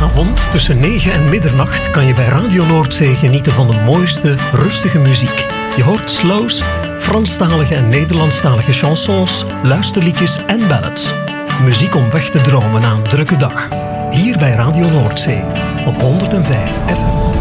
Vanavond tussen 9 en middernacht kan je bij Radio Noordzee genieten van de mooiste, rustige muziek. Je hoort slows, Franstalige en Nederlandstalige chansons, luisterliedjes en ballads. Muziek om weg te dromen na een drukke dag. Hier bij Radio Noordzee op 105 FM.